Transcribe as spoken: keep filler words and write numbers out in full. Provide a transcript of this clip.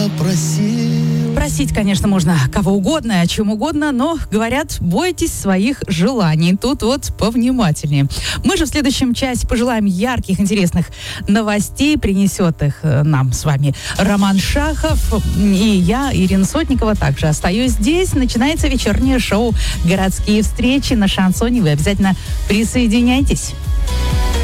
я просил. Просить, конечно, можно кого угодно, о чем угодно, но, говорят, бойтесь своих желаний. Тут вот повнимательнее. Мы же в следующем часе пожелаем ярких, интересных новостей. Принесет их нам с вами Роман Шахов. И я, Ирина Сотникова, также остаюсь здесь. Начинается вечернее шоу «Городские встречи» на Шансоне. Вы обязательно присоединяйтесь.